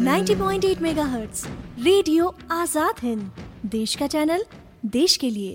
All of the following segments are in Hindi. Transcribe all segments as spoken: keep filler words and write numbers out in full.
नब्बे पॉइंट आठ मेगाहर्ट्ज रेडियो आजाद हिंद, देश का चैनल, देश के लिए।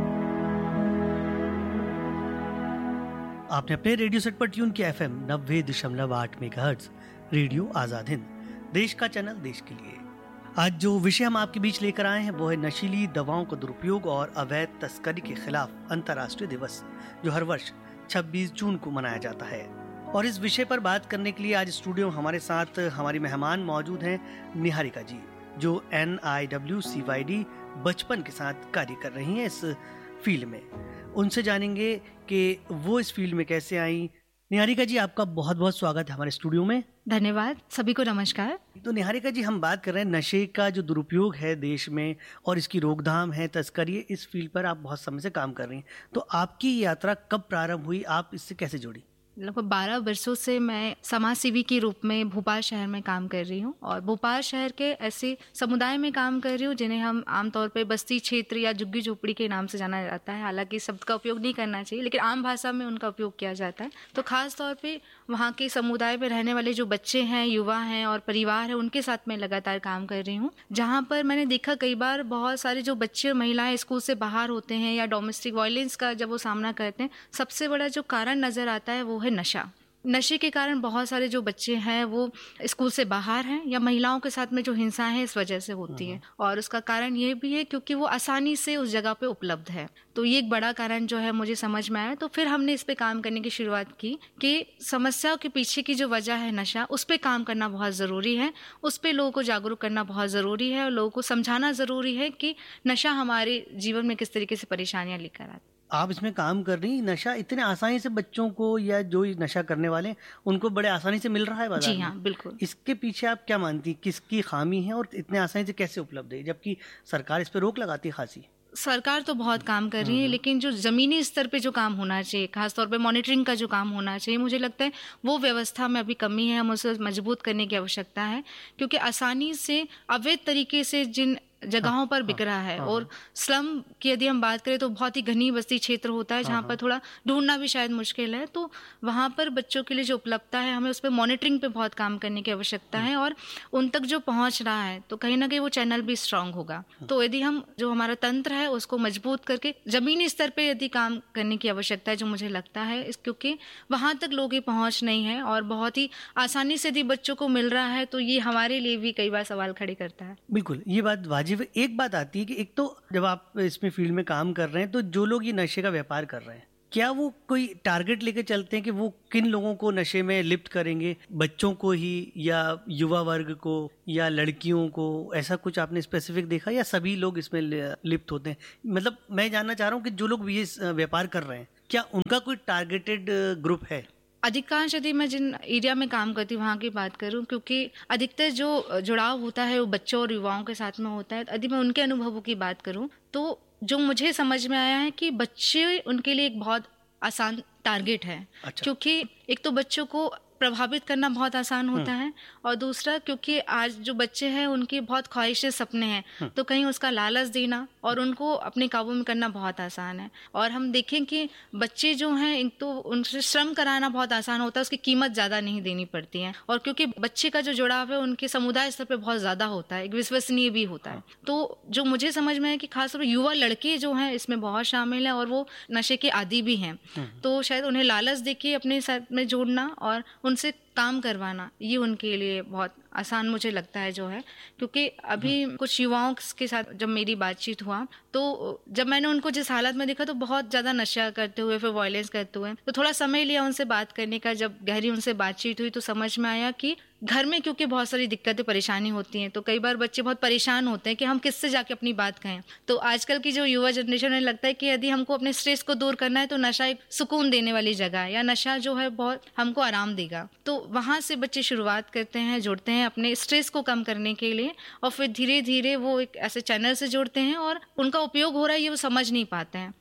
आपने अपने रेडियो सेट पर ट्यून किया एफएम नब्बे दशमलव आठ मेगाहर्ट्ज रेडियो आजाद हिंद, देश का चैनल, देश के लिए। आज जो विषय हम आपके बीच लेकर आए हैं वो है नशीली दवाओं का दुरुपयोग और अवैध तस्करी के खिलाफ अंतर्राष्ट्रीय दिवस, जो हर वर्ष छब्बीस जून को मनाया जाता है। और इस विषय पर बात करने के लिए आज स्टूडियो में हमारे साथ हमारी मेहमान मौजूद हैं निहारिका जी, जो N I W C Y D बचपन के साथ कार्य कर रही हैं इस फील्ड में। उनसे जानेंगे कि वो इस फील्ड में कैसे आई। निहारिका जी, आपका बहुत बहुत स्वागत है हमारे स्टूडियो में। धन्यवाद, सभी को नमस्कार। तो निहारिका जी, हम बात कर रहे हैं नशे का जो दुरुपयोग है देश में और इसकी रोकथाम है, तस्करी, इस फील्ड पर आप बहुत समय से काम कर रही हैं। तो आपकी यात्रा कब प्रारंभ हुई, आप इससे कैसे जुड़ी? लगभग बारह वर्षों से मैं समाज सेवी के रूप में भोपाल शहर में काम कर रही हूँ और भोपाल शहर के ऐसे समुदाय में काम कर रही हूँ जिन्हें हम आमतौर पे बस्ती क्षेत्र या झुग्गी झोपड़ी के नाम से जाना जाता है। हालांकि शब्द का उपयोग नहीं करना चाहिए, लेकिन आम भाषा में उनका उपयोग किया जाता है। तो खास तौर पे वहाँ के समुदाय में रहने वाले जो बच्चे हैं, युवा हैं और परिवार है, उनके साथ मैं लगातार काम कर रही हूँ। जहाँ पर मैंने देखा कई बार बहुत सारे जो बच्चे और महिलाएं स्कूल से बाहर होते हैं या डोमेस्टिक वायलेंस का जब वो सामना करते हैं, सबसे बड़ा जो कारण नजर आता है वो है नशा। नशे के कारण बहुत सारे जो बच्चे हैं वो स्कूल से बाहर हैं या महिलाओं के साथ में जो हिंसा है इस वजह से होती है। और उसका कारण ये भी है क्योंकि वो आसानी से उस जगह पे उपलब्ध है। तो ये एक बड़ा कारण जो है मुझे समझ में आया। तो फिर हमने इस पे काम करने की शुरुआत की कि समस्याओं के पीछे की जो वजह है नशा, उस पे काम करना बहुत ज़रूरी है। उस पे लोगों को जागरूक करना बहुत ज़रूरी है और लोगों को समझाना ज़रूरी है कि नशा हमारे जीवन में किस तरीके से परेशानियाँ लेकर आता है। आप इसमें काम कर रही, नशा इतने आसानी से बच्चों को या जो नशा करने वाले उनको बड़े आसानी से मिल रहा है बाजार में? जी हाँ, बिल्कुल। इसके पीछे आप क्या मानती, किसकी खामी है और इतने आसानी से कैसे उपलब्ध है, जबकि सरकार इस पर रोक लगाती है खासी? सरकार तो बहुत काम कर रही है, लेकिन जो जमीनी स्तर पे जो काम होना चाहिए, खासतौर पे मॉनिटरिंग का जो काम होना चाहिए, मुझे लगता है वो व्यवस्था में अभी कमी है। हम उसे मजबूत करने की आवश्यकता है क्योंकि आसानी से अवैध तरीके से जिन जगहों पर बिक रहा है, और स्लम की यदि हम बात करें तो बहुत ही घनी बस्ती क्षेत्र होता है जहाँ पर थोड़ा ढूंढना भी शायद मुश्किल है। तो वहाँ पर बच्चों के लिए जो उपलब्धता है, हमें उस पर मॉनिटरिंग पे बहुत काम करने की आवश्यकता है और उन तक जो पहुँच रहा है तो कहीं ना कहीं वो चैनल भी स्ट्रांग होगा। तो यदि हम जो हमारा तंत्र है उसको मजबूत करके जमीनी स्तर पर यदि काम करने की आवश्यकता है, जो मुझे लगता है, इस क्योंकि वहाँ तक लोगों की पहुँच नहीं है और बहुत ही आसानी से यदि बच्चों को मिल रहा है तो ये हमारे लिए भी कई बार सवाल खड़े करता है। बिल्कुल, ये बात एक बात आती है कि एक तो जब आप इसमें फील्ड में काम कर रहे हैं तो जो लोग ये नशे का व्यापार कर रहे हैं, क्या वो कोई टारगेट लेके चलते हैं कि वो किन लोगों को नशे में लिप्त करेंगे, बच्चों को ही या युवा वर्ग को या लड़कियों को? ऐसा कुछ आपने स्पेसिफिक देखा या सभी लोग इसमें लिप्त होते हैं? मतलब मैं जानना चाह रहा हूँ कि जो लोग ये व्यापार कर रहे हैं, क्या उनका कोई टारगेटेड ग्रुप है? अधिकांश यदि मैं जिन एरिया में काम करती हूँ वहाँ की बात करूँ, क्योंकि अधिकतर जो जुड़ाव होता है वो बच्चों और युवाओं के साथ में होता है। यदि मैं उनके अनुभवों की बात करूँ तो जो मुझे समझ में आया है कि बच्चे उनके लिए एक बहुत आसान टारगेट है। अच्छा। क्योंकि एक तो बच्चों को प्रभावित करना बहुत आसान होता है और दूसरा क्योंकि आज जो बच्चे हैं उनकी बहुत ख्वाहिशें, सपने हैं, तो कहीं उसका लालच देना और उनको अपने काबू में करना बहुत आसान है। और हम देखें कि बच्चे जो हैं, एक तो उनसे श्रम कराना बहुत आसान होता है, उसकी कीमत ज़्यादा नहीं देनी पड़ती है और क्योंकि बच्चे का जो जुड़ाव है उनके समुदाय स्तर पर बहुत ज़्यादा होता है, एक विश्वसनीय भी होता है। तो जो मुझे समझ में है कि खासतौर पर युवा लड़के जो हैं इसमें बहुत शामिल हैं और वो नशे के आदी भी हैं। तो शायद उन्हें लालच देके अपने साथ में जोड़ना और उनसे काम करवाना, ये उनके लिए बहुत आसान मुझे लगता है जो है। क्योंकि अभी कुछ युवाओं के साथ जब मेरी बातचीत हुआ तो जब मैंने उनको जिस हालत में देखा तो बहुत ज़्यादा नशा करते हुए, फिर वायलेंस करते हुए, तो थोड़ा समय लिया उनसे बात करने का। जब गहरी उनसे बातचीत हुई तो समझ में आया कि घर में क्योंकि बहुत सारी दिक्कतें, परेशानी होती हैं, तो कई बार बच्चे बहुत परेशान होते हैं कि हम किससे जाके अपनी बात कहें। तो आजकल की जो युवा जनरेशन में लगता है कि यदि हमको अपने स्ट्रेस को दूर करना है तो नशा एक सुकून देने वाली जगह है, या नशा जो है बहुत हमको आराम देगा। तो वहाँ से बच्चे शुरुआत करते हैं, जुड़ते हैं अपने स्ट्रेस को कम करने के लिए और फिर धीरे धीरे वो एक ऐसे चैनल से जुड़ते हैं और उनका उपयोग हो रहा है ये वो समझ नहीं पाते हैं।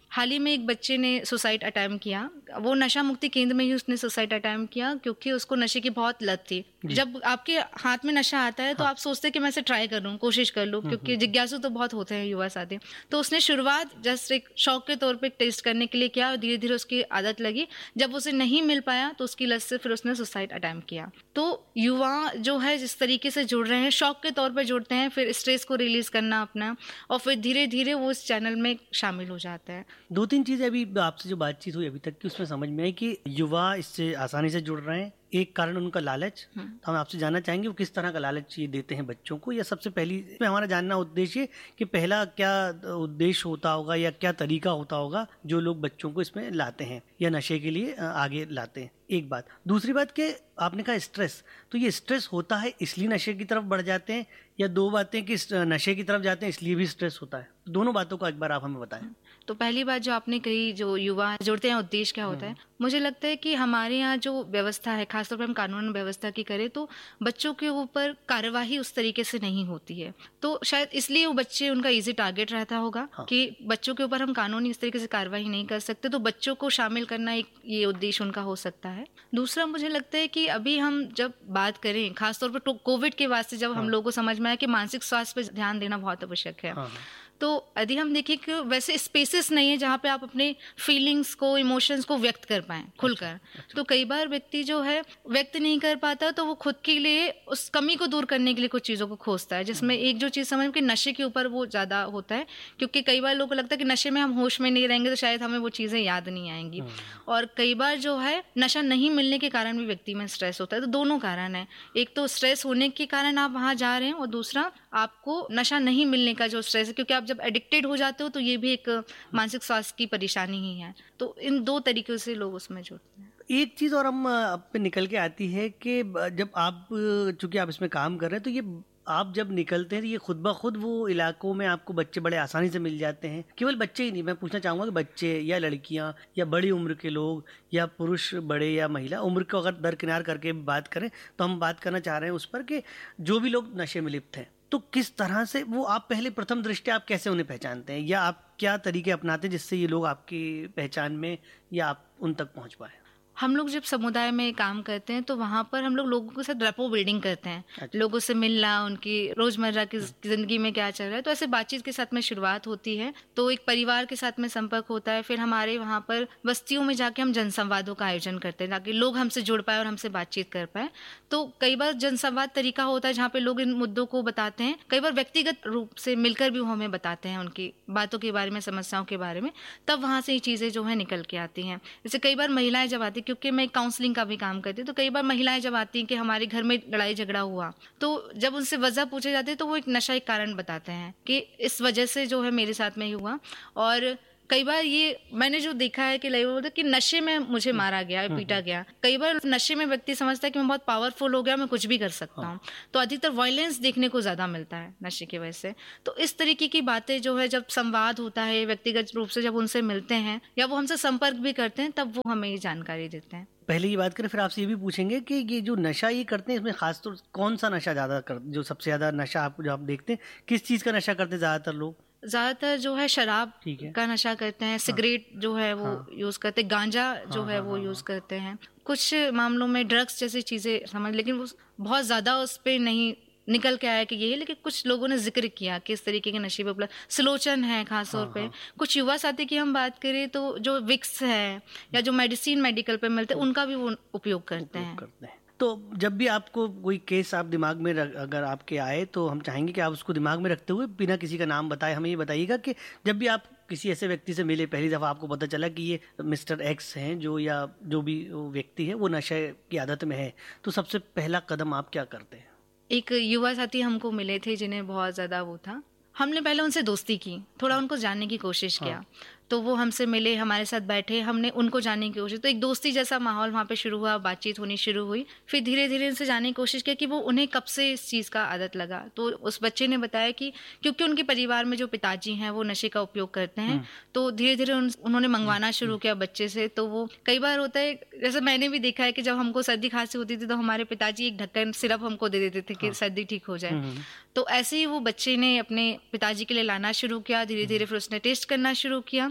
हाल ही में एक बच्चे ने सुसाइड अटेम्प्ट किया, वो नशा मुक्ति केंद्र में ही उसने सुसाइड अटेम्प्ट किया क्योंकि उसको नशे की बहुत लत थी। जब आपके हाथ में नशा आता है तो हाँ। आप सोचते हैं कि मैं इसे ट्राई कर लूँ, कोशिश कर लूँ, क्योंकि जिज्ञासु तो बहुत होते हैं युवा साथी। तो उसने शुरुआत जस्ट एक शौक के तौर पे टेस्ट करने के लिए किया और धीरे धीरे उसकी आदत लगी। जब उसे नहीं मिल पाया तो उसकी लत से फिर उसने सुसाइड अटेम्प्ट किया। तो युवा जो है जिस तरीके से जुड़ रहे हैं, शौक के तौर पर जुड़ते हैं, फिर स्ट्रेस को रिलीज करना अपना, और फिर धीरे धीरे वो इस चैनल में शामिल हो जाता है। दो तीन चीज़ें अभी आपसे जो बातचीत हुई अभी तक की उसमें समझ में आई कि युवा इससे आसानी से जुड़ रहे हैं। एक कारण उनका लालच। तो हम आपसे जानना चाहेंगे वो किस तरह का लालच ये देते हैं बच्चों को, या सबसे पहली में हमारा जानना उद्देश्य कि पहला क्या उद्देश्य होता होगा या क्या तरीका होता होगा जो लोग बच्चों को इसमें लाते हैं या नशे के लिए आगे लाते हैं। एक बात। दूसरी बात कि आपने कहा स्ट्रेस, तो ये स्ट्रेस होता है इसलिए नशे की तरफ बढ़ जाते हैं, या दो बातें कि नशे की तरफ जाते हैं इसलिए भी स्ट्रेस होता है? दोनों बातों को एक बार आप हमें बताएं। तो पहली बात जो आपने कही, जो युवा जुड़ते हैं उद्देश्य क्या होता है, मुझे लगता है कि हमारे यहाँ जो व्यवस्था है, खासतौर पर हम कानून व्यवस्था की करें तो बच्चों के ऊपर कार्यवाही उस तरीके से नहीं होती है। तो शायद इसलिए वो बच्चे, उनका इजी टारगेट रहता होगा। हाँ। कि बच्चों के ऊपर हम कानूनी इस तरीके से कार्यवाही नहीं कर सकते, तो बच्चों को शामिल करना एक ये उद्देश्य उनका हो सकता है। दूसरा, मुझे लगता है कि अभी हम जब बात करें खासतौर पर कोविड के वास्ते, जब हाँ। हम लोगों को समझ में आया कि मानसिक स्वास्थ्य पर ध्यान देना बहुत आवश्यक है। हाँ। तो यदि हम देखें कि वैसे स्पेसेस नहीं है जहाँ पे आप अपने फीलिंग्स को, इमोशंस को व्यक्त कर पाएं खुलकर। अच्छा, अच्छा। तो कई बार व्यक्ति जो है व्यक्त नहीं कर पाता, तो वो खुद के लिए उस कमी को दूर करने के लिए कुछ चीज़ों को खोजता है, जिसमें एक जो चीज़ समझ कि नशे के ऊपर वो ज़्यादा होता है, क्योंकि कई बार लोगों को लगता है कि नशे में हम होश में नहीं रहेंगे तो शायद हमें वो चीज़ें याद नहीं आएंगी। और कई बार जो है नशा नहीं मिलने के कारण भी व्यक्ति में स्ट्रेस होता है। तो दोनों कारण है, एक तो स्ट्रेस होने के कारण आप वहाँ जा रहे हैं, और दूसरा आपको नशा नहीं मिलने का जो स्ट्रेस है, क्योंकि आप जब एडिक्टेड हो जाते हो तो ये भी एक मानसिक स्वास्थ्य की परेशानी ही है। तो इन दो तरीकों से लोग उसमें जुड़ते हैं। एक चीज़ और हम आप पे निकल के आती है कि जब आप, चूंकि आप इसमें काम कर रहे हैं, तो ये आप जब निकलते हैं तो ये खुद ब खुद वो इलाकों में आपको बच्चे बड़े आसानी से मिल जाते हैं। केवल बच्चे ही नहीं, मैं पूछना चाहूँगा कि बच्चे या लड़कियाँ या बड़ी उम्र के लोग या पुरुष, बड़े या महिला, उम्र को अगर दरकिनार करके बात करें तो हम बात करना चाह रहे हैं उस पर कि जो भी लोग नशे में लिप्त हैं, तो किस तरह से वो, आप पहले प्रथम दृष्टया आप कैसे उन्हें पहचानते हैं, या आप क्या तरीके अपनाते हैं जिससे ये लोग आपकी पहचान में या आप उन तक पहुँच पाए? हम लोग जब समुदाय में काम करते हैं तो वहाँ पर हम लोग लोगों के साथ रेपो बिल्डिंग करते हैं। अच्छा। लोगों से मिलना, उनकी रोजमर्रा की जिंदगी में क्या चल रहा है, तो ऐसे बातचीत के साथ में शुरुआत होती है। तो एक परिवार के साथ में संपर्क होता है, फिर हमारे वहाँ पर बस्तियों में जाके हम जनसंवादों का आयोजन करते हैं ताकि लोग हमसे जुड़ पाए और हमसे बातचीत कर पाए। तो कई बार जनसंवाद तरीका होता है जहाँ पे लोग इन मुद्दों को बताते हैं, कई बार व्यक्तिगत रूप से मिलकर भी वो हमें बताते हैं उनकी बातों के बारे में, समस्याओं के बारे में, तब वहाँ से ये चीज़ें जो है निकल के आती हैं। जैसे कई बार महिलाएं जब आती, क्योंकि मैं काउंसलिंग का भी काम करती हूँ, तो कई बार महिलाएं जब आती हैं कि हमारे घर में लड़ाई झगड़ा हुआ, तो जब उनसे वजह पूछे जाते हैं तो वो एक नशा एक कारण बताते हैं कि इस वजह से जो है मेरे साथ में ही हुआ। और कई बार ये मैंने जो देखा है कि लोग बोलते कि नशे में मुझे मारा गया, पीटा गया। कई बार नशे में व्यक्ति समझता है कि मैं बहुत पावरफुल हो गया, मैं कुछ भी कर सकता हूँ, तो अधिकतर वायलेंस देखने को ज्यादा मिलता है नशे की वजह से। तो इस तरीके की बातें जो है जब संवाद होता है, व्यक्तिगत रूप से जब उनसे मिलते हैं या वो हमसे संपर्क भी करते हैं, तब वो हमें ये जानकारी देते हैं। पहले ये बात करें, फिर आपसे ये भी पूछेंगे कि ये जो नशा ये करते हैं, इसमें खासतौर कौन सा नशा ज़्यादा कर, जो सबसे ज़्यादा नशा आप जो आप देखते हैं, किस चीज़ का नशा करते हैं ज़्यादातर लोग? ज्यादातर जो है शराब का नशा करते हैं, सिगरेट हाँ। जो है वो हाँ। यूज करते हैं, गांजा जो हाँ, है वो हाँ, यूज करते हैं, कुछ मामलों में ड्रग्स जैसी चीजें समझ, लेकिन वो बहुत ज्यादा उस पर नहीं निकल के आया कि ये है। लेकिन कुछ लोगों ने जिक्र किया कि इस तरीके के नशे पे उपलब्ध स्लोचन है खासतौर हाँ, पे हाँ। कुछ युवा साथी की हम बात करें तो जो विक्स है या जो मेडिसिन मेडिकल पे मिलते हैं, उनका भी वो उपयोग करते हैं। तो जब भी आपको कोई केस आप दिमाग में अगर आपके आए, तो हम चाहेंगे कि आप उसको दिमाग में रखते हुए बिना किसी का नाम बताए हमें ये बताइएगा कि जब भी आप किसी ऐसे व्यक्ति से मिले, पहली दफ़ा आपको पता चला कि ये मिस्टर एक्स हैं जो, या जो भी व्यक्ति है वो नशे की आदत में है, तो सबसे पहला कदम आप क्या करते हैं? एक युवा साथी हमको मिले थे जिन्हें बहुत ज़्यादा वो था, हमने पहले उनसे दोस्ती की, थोड़ा उनको जानने की कोशिश किया। हाँ। तो वो हमसे मिले, हमारे साथ बैठे, हमने उनको जानने की कोशिश, तो एक दोस्ती जैसा माहौल वहाँ पे शुरू हुआ, बातचीत होनी शुरू हुई। फिर धीरे धीरे उनसे जानने की कोशिश किया कि वो उन्हें कब से इस चीज़ का आदत लगा। तो उस बच्चे ने बताया कि क्योंकि उनके परिवार में जो पिताजी हैं वो नशे का उपयोग करते हैं, तो धीरे धीरे उन, उन्होंने मंगवाना शुरू किया बच्चे से। तो वो कई बार होता है, जैसे मैंने भी देखा है कि जब हमको सर्दी खांसी होती थी तो हमारे पिताजी एक ढक्कन सिरप हमको दे देते थे कि सर्दी ठीक हो जाए। तो ऐसे ही वो बच्चे ने अपने पिताजी के लिए लाना शुरू किया, धीरे धीरे फिर उसने टेस्ट करना शुरू किया।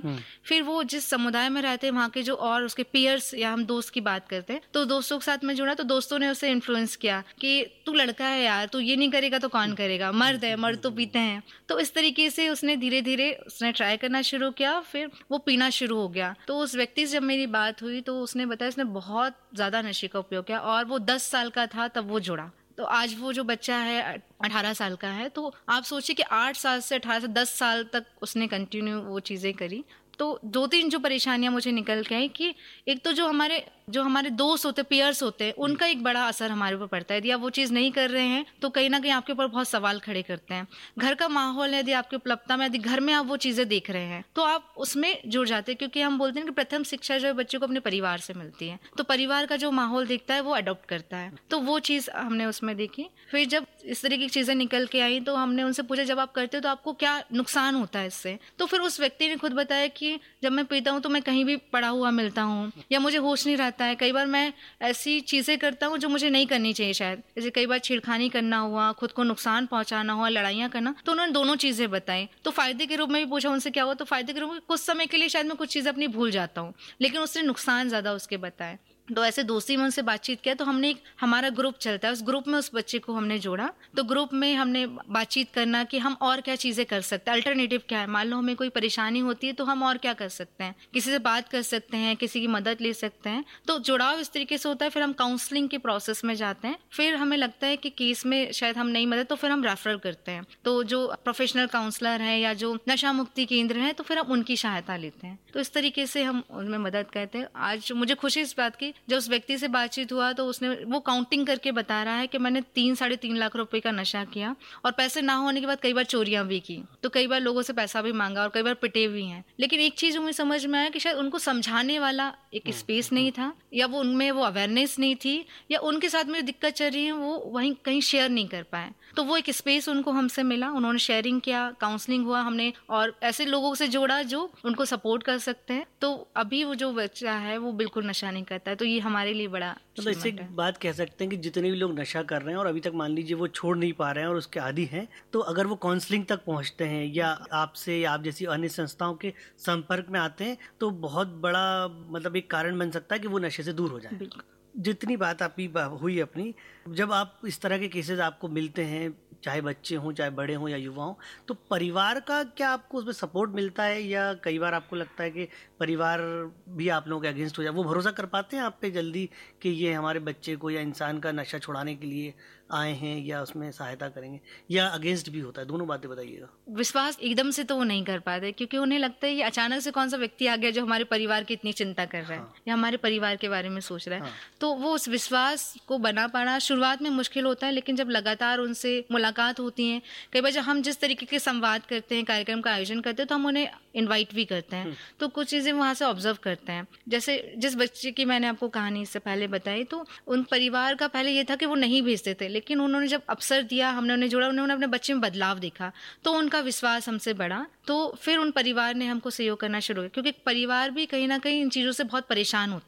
फिर वो जिस समुदाय में रहते हैं वहाँ के जो और उसके पीयर्स या हम दोस्त की बात करते हैं, तो दोस्तों के साथ में जुड़ा, तो दोस्तों ने उसे इन्फ्लुएंस किया कि तू लड़का है यार, तू ये नहीं करेगा तो कौन करेगा, मर्द है, मर्द तो पीते हैं। तो इस तरीके से उसने धीरे धीरे उसने ट्राई करना शुरू किया, फिर वो पीना शुरू हो गया। तो उस व्यक्ति से जब मेरी बात हुई तो उसने बताया उसने बहुत ज़्यादा नशे का उपयोग किया और वो दस साल का था तब वो जुड़ा। तो आज वो जो बच्चा है अठारह साल का है। तो आप सोचिए कि आठ साल से अठारह से दस साल तक उसने कंटिन्यू वो चीज़ें करी। तो दो तीन जो परेशानियां मुझे निकल के आई कि एक तो जो हमारे जो हमारे दोस्त होते हैं, पीयर्स होते हैं, उनका एक बड़ा असर हमारे ऊपर पड़ता है। यदि आप वो चीज़ नहीं कर रहे हैं तो कहीं ना कहीं आपके ऊपर बहुत सवाल खड़े करते हैं। घर का माहौल है, यदि आपकी उपलब्धता में, यदि घर में आप वो चीज़ें देख रहे हैं तो आप उसमें जुड़ जाते हैं, क्योंकि हम बोलते हैं कि प्रथम शिक्षा जो है बच्चे को अपने परिवार से मिलती है। तो परिवार का जो माहौल देखता है वो अडॉप्ट करता है। तो वो चीज़ हमने उसमें देखी। फिर जब इस तरह की चीज़ें निकल के आई तो हमने उनसे पूछा जब आप करते हो तो आपको क्या नुकसान होता है इससे। तो फिर उस व्यक्ति ने खुद बताया कि जब मैं पीता हूँ तो मैं कहीं भी पड़ा हुआ मिलता हूँ या मुझे होश नहीं रहता है। कई बार मैं ऐसी चीज़ें करता हूँ जो मुझे नहीं करनी चाहिए शायद, जैसे कई बार छेड़खानी करना हुआ, खुद को नुकसान पहुंचाना हुआ, लड़ाइयाँ करना। तो उन्होंने दोनों चीज़ें बताई। तो फायदे के रूप में भी पूछा उनसे क्या हुआ, तो फायदे के रूप में कुछ समय के लिए शायद मैं कुछ चीज़ें अपनी भूल जाता हूँ, लेकिन उसने नुकसान ज़्यादा उसके बताए। तो ऐसे दोस्ती में उनसे बातचीत किया। तो हमने एक हमारा ग्रुप चलता है, उस ग्रुप में उस बच्चे को हमने जोड़ा। तो ग्रुप में हमने बातचीत करना कि हम और क्या चीज़ें कर सकते हैं, अल्टरनेटिव क्या है। मान लो हमें कोई परेशानी होती है तो हम और क्या कर सकते हैं, किसी से बात कर सकते हैं, किसी की मदद ले सकते हैं। तो जुड़ाव इस तरीके से होता है। फिर हम काउंसलिंग के प्रोसेस में जाते हैं। फिर हमें लगता है कि केस में शायद हम नहीं मदद, तो फिर हम रेफरल करते हैं। तो जो प्रोफेशनल काउंसलर हैं या जो नशा मुक्ति केंद्र हैं तो फिर हम उनकी सहायता लेते हैं। तो इस तरीके से हम उनमें मदद करते हैं। आज मुझे खुशी इस बात की, जब उस व्यक्ति से बातचीत हुआ तो उसने वो काउंटिंग करके बता रहा है कि मैंने तीन साढ़े तीन लाख रुपए का नशा किया और पैसे ना होने के बाद कई बार चोरियां भी की। तो कई बार लोगों से पैसा भी मांगा और कई बार पिटे भी हैं। लेकिन एक चीज मुझे समझ में आया कि शायद उनको समझाने वाला एक स्पेस नहीं था, या वो उनमें वो अवेयरनेस नहीं थी, या उनके साथ में जो दिक्कत चल रही है वो वहीं कहीं शेयर नहीं कर पाए। तो वो एक स्पेस उनको हमसे मिला, उन्होंने शेयरिंग किया, काउंसलिंग हुआ हमने, और ऐसे लोगों से जोड़ा जो उनको सपोर्ट कर सकते हैं। तो अभी वो जो बच्चा है वो बिल्कुल नशा नहीं करता है। तो ये हमारे लिए बड़ा मतलब इससे एक बात कह सकते हैं कि जितने भी लोग नशा कर रहे हैं और अभी तक मान लीजिए वो छोड़ नहीं पा रहे हैं और उसके आदी हैं, तो अगर वो काउंसलिंग तक पहुंचते हैं या आपसे या आप जैसी अन्य संस्थाओं के संपर्क में आते हैं तो बहुत बड़ा मतलब एक कारण बन सकता है कि वो नशे से दूर हो जाए। जितनी बात आपकी हुई अपनी, जब आप इस तरह के केसेस आपको मिलते हैं, चाहे बच्चे हों चाहे बड़े हों या युवा हों, तो परिवार का क्या आपको उसमें सपोर्ट मिलता है, या कई बार आपको लगता है कि परिवार भी आप लोगों के अगेंस्ट हो जाए? वो भरोसा कर पाते हैं आप पे जल्दी कि ये हमारे बच्चे को या इंसान का नशा छुड़ाने के लिए आए हैं या उसमें सहायता करेंगे, या अगेंस्ट भी होता है? दोनों बातें बताइएगा। विश्वास एकदम से तो वो नहीं कर पाते, क्योंकि उन्हें लगता है ये अचानक से कौन सा व्यक्ति आ गया जो हमारे परिवार की इतनी चिंता कर रहा है, हाँ। या हमारे परिवार के बारे में सोच रहा है, हाँ। तो वो उस विश्वास को बना पाना शुरुआत में मुश्किल होता है। लेकिन जब लगातार उनसे मुलाकात होती है, कई बार जब हम जिस तरीके के संवाद करते हैं, कार्यक्रम का आयोजन करते हैं, तो हम उन्हें इनवाइट भी करते हैं, तो कुछ चीज़ें वहाँ से ऑब्जर्व करते हैं। जैसे जिस बच्चे की मैंने आपको कहानी इससे पहले बताई, तो उन परिवार का पहले ये था कि वो नहीं भेजते थे, लेकिन उन्होंने जब अवसर दिया, हमने उन्हें जोड़ा, उन्होंने अपने बच्चे में बदलाव देखा, तो उनका विश्वास हमसे बढ़ा। तो फिर उन परिवार ने हमको सहयोग करना शुरू किया, क्योंकि परिवार भी कहीं ना कहीं इन चीज़ों से बहुत परेशान होता